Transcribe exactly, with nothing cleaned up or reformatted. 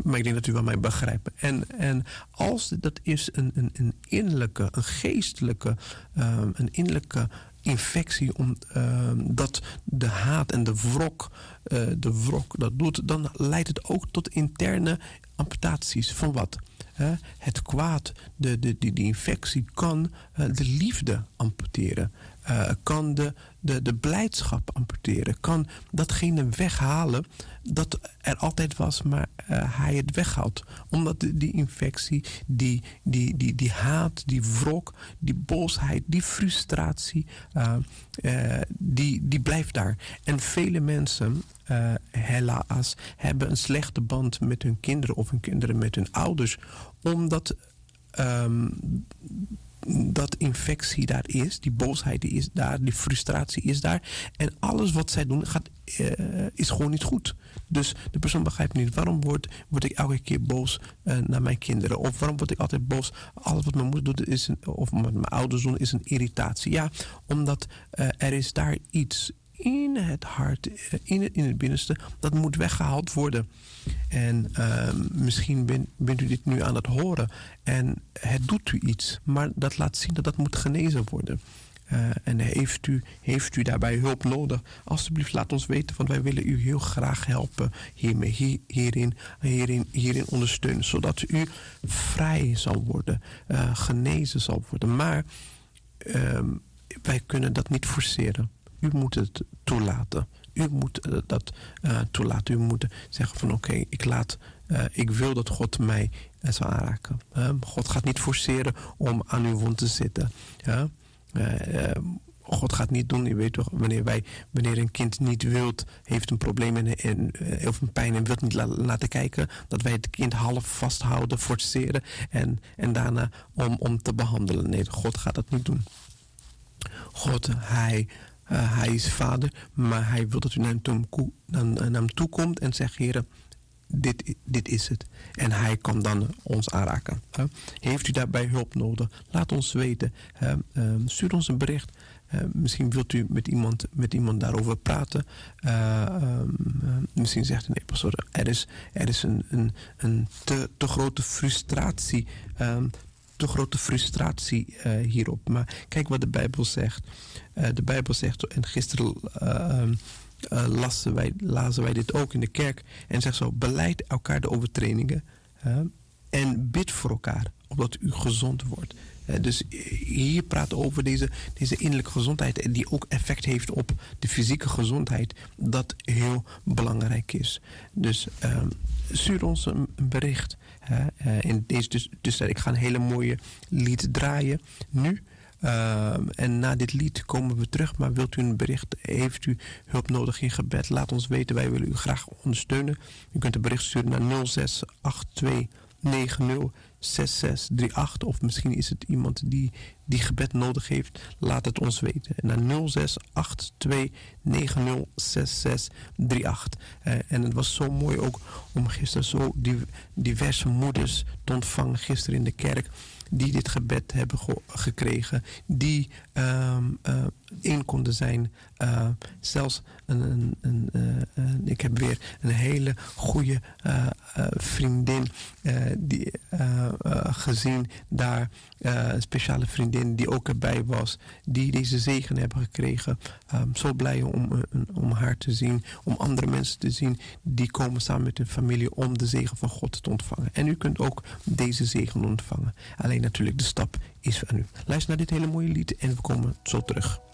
maar ik denk dat u wel mij begrijpt. En, en als dat is een, een, een innerlijke, een geestelijke, um, een innerlijke infectie, omdat dat de haat en de wrok, uh, de wrok dat doet, dan leidt het ook tot interne amputaties. Van wat? Uh, het kwaad, de, de, die, die infectie kan uh, de liefde amputeren. Uh, kan de, de, de blijdschap amputeren. Kan datgene weghalen dat er altijd was, maar uh, hij het weghaalt. Omdat die, die infectie, die, die, die, die haat, die wrok, die boosheid, die frustratie, uh, uh, die, die blijft daar. En vele mensen, uh, helaas, hebben een slechte band met hun kinderen of hun kinderen met hun ouders. Omdat Um, dat infectie daar is, die boosheid die is daar, die frustratie is daar. En alles wat zij doen gaat, uh, is gewoon niet goed. Dus de persoon begrijpt niet, waarom word, word ik elke keer boos uh, naar mijn kinderen? Of waarom word ik altijd boos? Alles wat mijn moeder doet, is een, of wat mijn ouders doen, is een irritatie. Ja, omdat uh, er is daar iets in het hart, in het, in het binnenste, dat moet weggehaald worden. En uh, misschien ben, bent u dit nu aan het horen en het doet u iets, maar dat laat zien dat dat moet genezen worden. Uh, en heeft u, heeft u daarbij hulp nodig? Alsjeblieft, laat ons weten, want wij willen u heel graag helpen hiermee, hier, hierin, hierin, hierin ondersteunen, zodat u vrij zal worden, uh, genezen zal worden. Maar uh, wij kunnen dat niet forceren. U moet het toelaten. U moet uh, dat uh, toelaten. U moet zeggen van oké, okay, ik laat, uh, ik wil dat God mij uh, zal aanraken. Uh, God gaat niet forceren om aan uw wond te zitten. Uh, uh, God gaat niet doen, je weet toch, wanneer wij, wanneer een kind niet wilt, heeft een probleem en, en, uh, of een pijn en wilt niet la, laten kijken, dat wij het kind half vasthouden, forceren en, en daarna om, om te behandelen. Nee, God gaat dat niet doen. God, hij Uh, hij is vader, maar hij wil dat u naar hem toe, naar hem toe komt en zegt, Heer, dit, dit is het. En hij kan dan ons aanraken. Uh, heeft u daarbij hulp nodig? Laat ons weten. Uh, uh, stuur ons een bericht. Uh, misschien wilt u met iemand, met iemand daarover praten. Uh, um, uh, misschien zegt u, nee, pastor, er is, er is een, een, een te, te grote frustratie. Um, te grote frustratie uh, hierop. Maar kijk wat de Bijbel zegt. Uh, de Bijbel zegt, en gisteren uh, uh, lazen, wij, lazen wij dit ook in de kerk, en zegt zo, belijd elkaar de overtredingen uh, en bid voor elkaar, opdat u gezond wordt. Uh, dus hier praten we over deze, deze innerlijke gezondheid, die ook effect heeft op de fysieke gezondheid, dat heel belangrijk is. Dus uh, stuur ons een, een bericht. Uh, uh, in deze dus, dus ik ga een hele mooie lied draaien nu. Uh, en na dit lied komen we terug. Maar wilt u een bericht, heeft u hulp nodig in gebed? Laat ons weten, wij willen u graag ondersteunen. U kunt een bericht sturen naar nul zes acht twee negen nul zes zes drie acht. Of misschien is het iemand die, die gebed nodig heeft. Laat het ons weten. En naar nul zes acht twee negen nul zes zes drie acht. Uh, en het was zo mooi ook om gisteren zo die, diverse moeders te ontvangen gisteren in de kerk, die dit gebed hebben ge- gekregen, die um, uh, in konden zijn. Uh, zelfs een, een, een, uh, uh, ik heb weer een hele goede uh, uh, vriendin uh, die, uh, uh, gezien daar. Uh, een speciale vriendin die ook erbij was, die deze zegen hebben gekregen. Um, zo blij om, uh, om haar te zien, om andere mensen te zien die komen samen met hun familie om de zegen van God te ontvangen. En u kunt ook deze zegen ontvangen. Alleen natuurlijk, de stap is van u. Luister naar dit hele mooie lied en we komen zo terug.